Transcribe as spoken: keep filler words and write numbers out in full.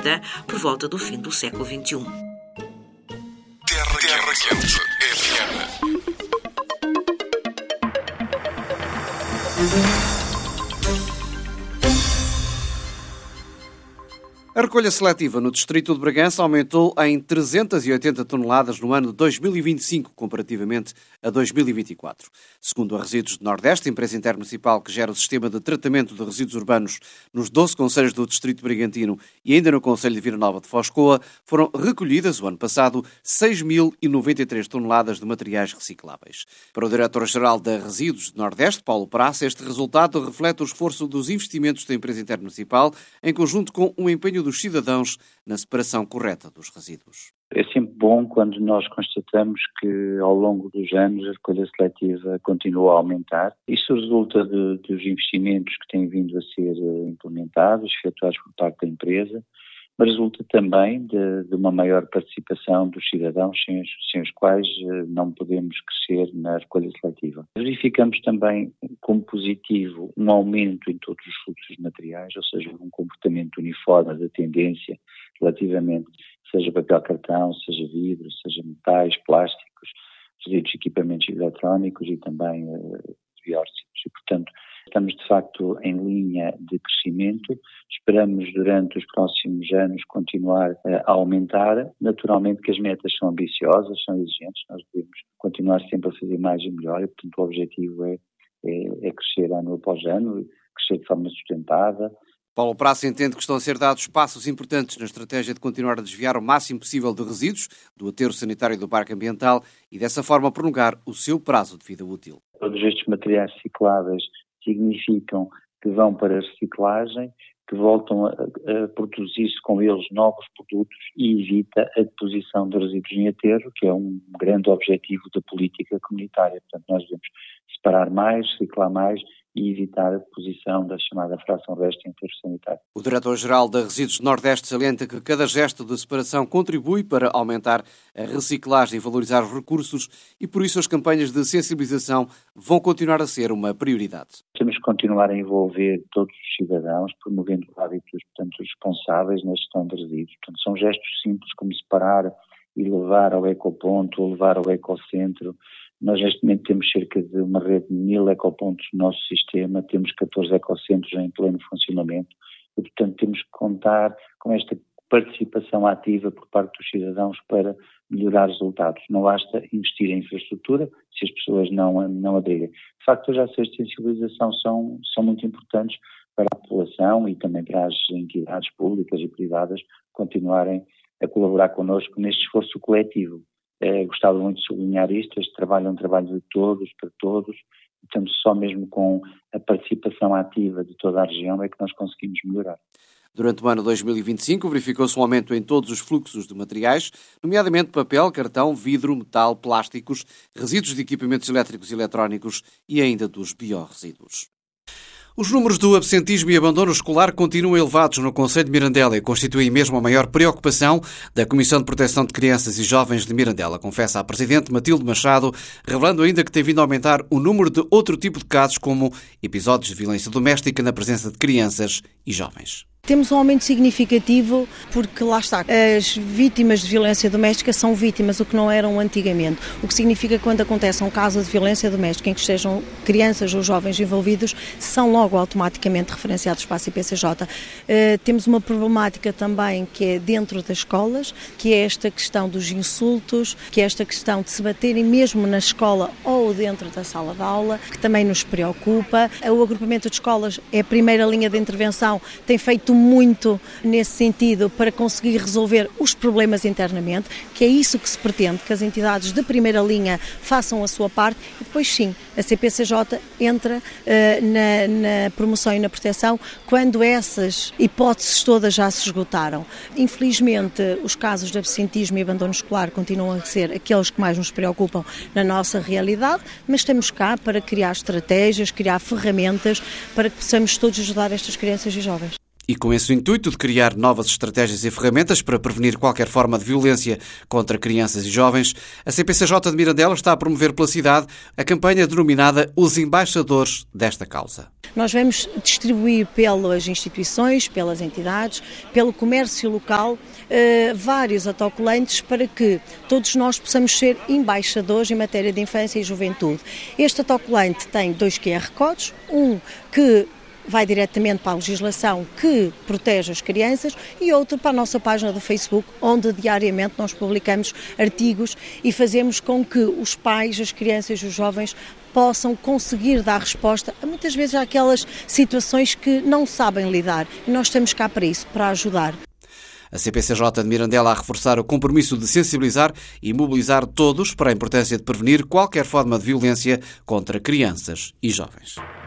Almeida por volta do fim do século vinte e um. Terra, Terra Quente F M. A recolha seletiva no distrito de Bragança aumentou em trezentas e oitenta toneladas no ano de dois mil e vinte e cinco, comparativamente a dois mil e vinte e quatro. Segundo a Resíduos de Nordeste, empresa intermunicipal que gera o sistema de tratamento de resíduos urbanos nos doze concelhos do distrito brigantino e ainda no concelho de Vila Nova de Foscoa, foram recolhidas, o ano passado, seis mil e noventa e três toneladas de materiais recicláveis. Para o diretor-geral da Resíduos de Nordeste, Paulo Praça, este resultado reflete o esforço dos investimentos da empresa intermunicipal em conjunto com o empenho dos cidadãos na separação correta dos resíduos. É sempre bom quando nós constatamos que ao longo dos anos a recolha seletiva continua a aumentar. Isto resulta de, dos investimentos que têm vindo a ser implementados, efetuados por parte da empresa, mas resulta também de, de uma maior participação dos cidadãos, sem os, sem os quais não podemos crescer na recolha seletiva. Verificamos também como positivo um aumento em todos os fluxos de materiais, ou seja, um comportamento uniforme da tendência relativamente, seja papel cartão, seja vidro, seja metais, plásticos, resíduos de equipamentos eletrónicos e também uh, biócidos. E, portanto, estamos de facto em linha de crescimento, esperamos durante os próximos anos continuar a aumentar. Naturalmente que as metas são ambiciosas, são exigentes, nós devemos continuar sempre a fazer mais e melhor e, portanto, o objetivo é, é, é crescer ano após ano, crescer de forma sustentada. Paulo Praça entende que estão a ser dados passos importantes na estratégia de continuar a desviar o máximo possível de resíduos do aterro sanitário do Parque Ambiental e dessa forma prolongar o seu prazo de vida útil. Todos estes materiais recicláveis significam que vão para a reciclagem, que voltam a, a produzir-se com eles novos produtos e evita a deposição de resíduos em aterro, que é um grande objetivo da política comunitária. Portanto, nós devemos separar mais, reciclar mais e evitar a deposição da chamada fração restante em aterro sanitário. O diretor-geral da Resíduos de Nordeste salienta que cada gesto de separação contribui para aumentar a reciclagem e valorizar os recursos e, por isso, as campanhas de sensibilização vão continuar a ser uma prioridade. Temos que continuar a envolver todos os cidadãos, promovendo hábitos, portanto, responsáveis na gestão de resíduos. Portanto, são gestos simples como separar e levar ao ecoponto ou levar ao ecocentro. Nós neste momento temos cerca de uma rede de mil ecopontos no nosso sistema, temos catorze ecocentros em pleno funcionamento e, portanto, temos que contar com esta participação ativa por parte dos cidadãos para melhorar resultados. Não basta investir em infraestrutura se as pessoas não, não aderirem. De facto, as ações de sensibilização são, são muito importantes para a população e também para as entidades públicas e privadas continuarem a colaborar connosco neste esforço coletivo. É, gostava muito de sublinhar isto, este trabalho é um trabalho de todos, para todos, portanto só mesmo com a participação ativa de toda a região é que nós conseguimos melhorar. Durante o ano dois mil e vinte e cinco verificou-se um aumento em todos os fluxos de materiais, nomeadamente papel, cartão, vidro, metal, plásticos, resíduos de equipamentos elétricos e eletrónicos e ainda dos biorresíduos. Os números do absentismo e abandono escolar continuam elevados no concelho de Mirandela e constituem mesmo a maior preocupação da Comissão de Proteção de Crianças e Jovens de Mirandela, confessa a Presidente Matilde Machado, revelando ainda que tem vindo a aumentar o número de outro tipo de casos, como episódios de violência doméstica na presença de crianças e jovens. Temos um aumento significativo porque, lá está, as vítimas de violência doméstica são vítimas, o que não eram antigamente. O que significa que quando acontece um caso de violência doméstica em que estejam crianças ou jovens envolvidos, são logo automaticamente referenciados para a C P C J. Uh, temos uma problemática também que é dentro das escolas, que é esta questão dos insultos, que é esta questão de se baterem mesmo na escola ou dentro da sala de aula, que também nos preocupa. O agrupamento de escolas é a primeira linha de intervenção, tem feito muito nesse sentido para conseguir resolver os problemas internamente, que é isso que se pretende, que as entidades de primeira linha façam a sua parte e depois sim, a C P C J entra uh, na, na promoção e na proteção quando essas hipóteses todas já se esgotaram. Infelizmente, os casos de absentismo e abandono escolar continuam a ser aqueles que mais nos preocupam na nossa realidade, mas estamos cá para criar estratégias, criar ferramentas para que possamos todos ajudar estas crianças e jovens. E com esse intuito de criar novas estratégias e ferramentas para prevenir qualquer forma de violência contra crianças e jovens, a C P C J de Mirandela está a promover pela cidade a campanha denominada Os Embaixadores desta Causa. Nós vamos distribuir pelas instituições, pelas entidades, pelo comércio local, eh, vários autocolantes para que todos nós possamos ser embaixadores em matéria de infância e juventude. Este autocolante tem dois Q R codes, um que vai diretamente para a legislação que protege as crianças e outro para a nossa página do Facebook, onde diariamente nós publicamos artigos e fazemos com que os pais, as crianças e os jovens possam conseguir dar resposta a muitas vezes àquelas situações que não sabem lidar. E nós estamos cá para isso, para ajudar. A C P C J de Mirandela a reforçar o compromisso de sensibilizar e mobilizar todos para a importância de prevenir qualquer forma de violência contra crianças e jovens.